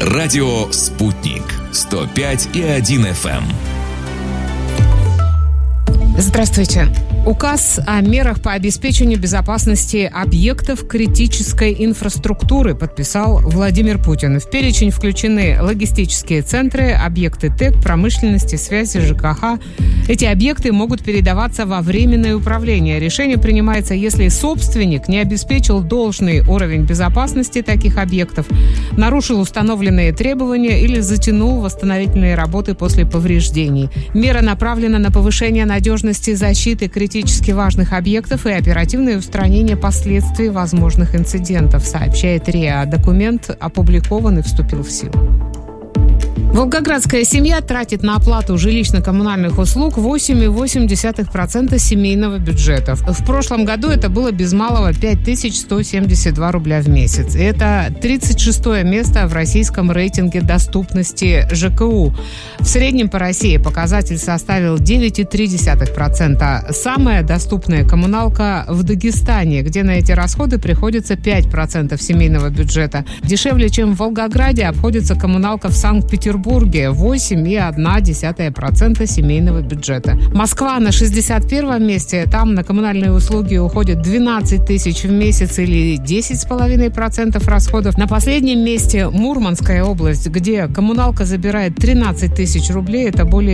Радио «Спутник». 105,1 FM. Здравствуйте. Указ о мерах по обеспечению безопасности объектов критической инфраструктуры подписал Владимир Путин. В перечень включены логистические центры, объекты ТЭК, промышленности, связи, ЖКХ. Эти объекты могут передаваться во временное управление. Решение принимается, если собственник не обеспечил должный уровень безопасности таких объектов, нарушил установленные требования или затянул восстановительные работы после повреждений. Мера направлена на повышение надежности защиты критически важных объектов и оперативное устранение последствий возможных инцидентов, сообщает РИА. Документ опубликован и вступил в силу. Волгоградская семья тратит на оплату жилищно-коммунальных услуг 8,8% семейного бюджета. В прошлом году это было без малого 5172 рубля в месяц. Это 36-е место в российском рейтинге доступности ЖКУ. В среднем по России показатель составил 9,3%. Самая доступная коммуналка в Дагестане, где на эти расходы приходится 5% семейного бюджета. Дешевле, чем в Волгограде, обходится коммуналка в Санкт-Петербурге. 8,1% семейного бюджета. Москва на 61-м месте. Там на коммунальные услуги уходит 12 тысяч в месяц или 10,5% расходов. На последнем месте Мурманская область, где коммуналка забирает 13 тысяч рублей. Это более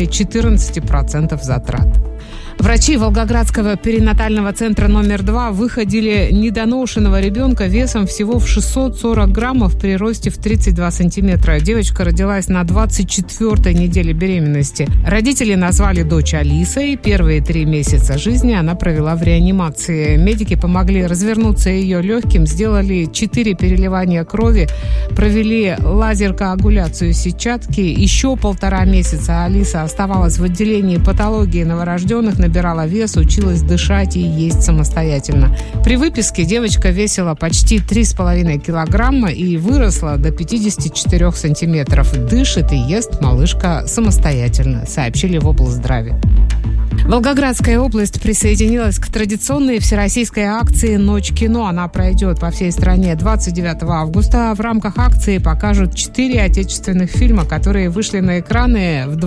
14% затрат. Врачи Волгоградского перинатального центра номер 2 выходили недоношенного ребенка весом всего в 640 граммов при росте в 32 сантиметра. Девочка родилась на 24-й неделе беременности. Родители назвали дочь Алисой. Первые 3 месяца жизни она провела в реанимации. Медики помогли развернуться ее легким, сделали 4 переливания крови, провели лазер-коагуляцию сетчатки. Еще 1,5 месяца Алиса оставалась в отделении патологии новорожденных, набирала вес, училась дышать и есть самостоятельно. При выписке девочка весила почти 3,5 килограмма и выросла до 54 сантиметров. Дышит и ест малышка самостоятельно, сообщили в облздраве. Волгоградская область присоединилась к традиционной всероссийской акции «Ночь кино». Она пройдет по всей стране 29 августа. В рамках акции покажут 4 отечественных фильма, которые вышли на экраны в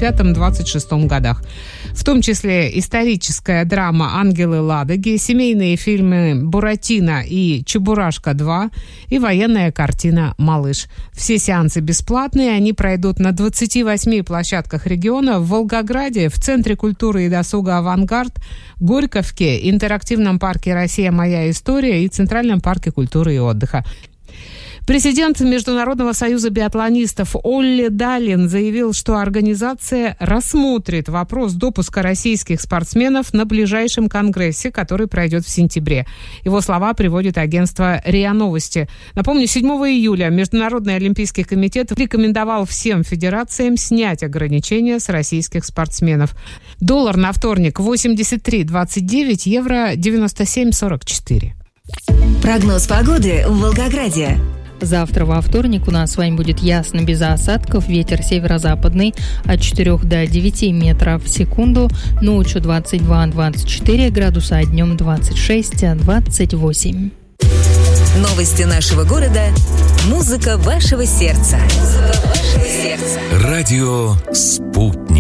25-26 годах. В том числе историческая драма «Ангелы Ладоги», семейные фильмы «Буратино» и «Чебурашка 2» и военная картина «Малыш». Все сеансы бесплатные, они пройдут на 28 площадках региона: в Волгограде, в Центре культуры и досуга «Авангард», Горьковке, интерактивном парке «Россия. Моя история» и Центральном парке культуры и отдыха. Президент Международного союза биатлонистов Олли Далин заявил, что организация рассмотрит вопрос допуска российских спортсменов на ближайшем конгрессе, который пройдет в сентябре. Его слова приводит агентство РИА Новости. Напомню, 7 июля Международный олимпийский комитет рекомендовал всем федерациям снять ограничения с российских спортсменов. Доллар на вторник 83.29, евро 97.44. Прогноз погоды в Волгограде. Завтра во вторник у нас с вами будет ясно, без осадков. Ветер северо-западный от 4 до 9 метров в секунду. Ночью 22-24 градуса, а днем 26-28. Новости нашего города. Музыка вашего сердца. Радио «Спутник».